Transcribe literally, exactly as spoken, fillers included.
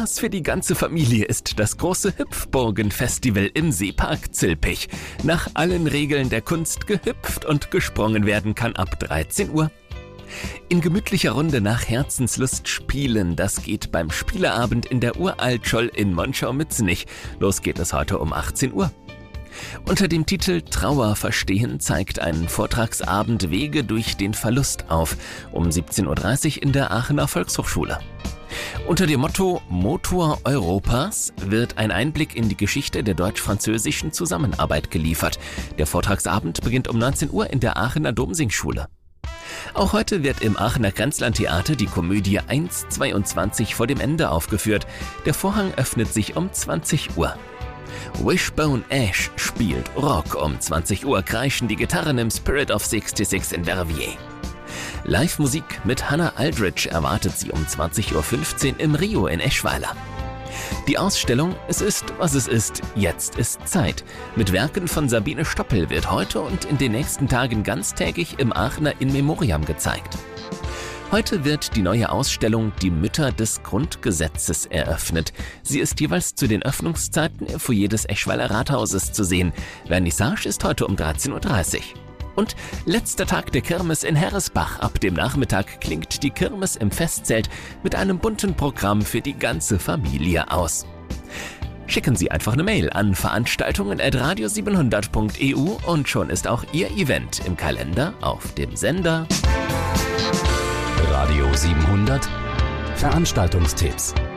Spaß für die ganze Familie ist das große Hüpfburgen-Festival im Seepark Zilpich. Nach allen Regeln der Kunst gehüpft und gesprungen werden kann ab dreizehn Uhr. In gemütlicher Runde nach Herzenslust spielen, das geht beim Spieleabend in der Uraltscholl in Monschau-Mützenich. Los geht es heute um achtzehn Uhr. Unter dem Titel Trauer verstehen zeigt ein Vortragsabend Wege durch den Verlust auf, um siebzehn Uhr dreißig in der Aachener Volkshochschule. Unter dem Motto Motor Europas wird ein Einblick in die Geschichte der deutsch-französischen Zusammenarbeit geliefert. Der Vortragsabend beginnt um neunzehn Uhr in der Aachener Domsingschule. Auch heute wird im Aachener Grenzlandtheater die Komödie eins zweiundzwanzig vor dem Ende aufgeführt. Der Vorhang öffnet sich um zwanzig Uhr. Wishbone Ash spielt Rock. Um zwanzig Uhr kreischen die Gitarren im Spirit of sechsundsechzig in Verviers. Live-Musik mit Hannah Aldridge erwartet sie um zwanzig Uhr fünfzehn im Rio in Eschweiler. Die Ausstellung Es ist, was es ist, jetzt ist Zeit mit Werken von Sabine Stoppel wird heute und in den nächsten Tagen ganztägig im Aachener In Memoriam gezeigt. Heute wird die neue Ausstellung Die Mütter des Grundgesetzes eröffnet. Sie ist jeweils zu den Öffnungszeiten im Foyer des Eschweiler Rathauses zu sehen. Vernissage ist heute um dreizehn Uhr dreißig. Und letzter Tag der Kirmes in Herresbach. Ab dem Nachmittag klingt die Kirmes im Festzelt mit einem bunten Programm für die ganze Familie aus. Schicken Sie einfach eine Mail an veranstaltungen at radio siebenhundert punkt e u und schon ist auch Ihr Event im Kalender auf dem Sender. Radio siebenhundert Veranstaltungstipps.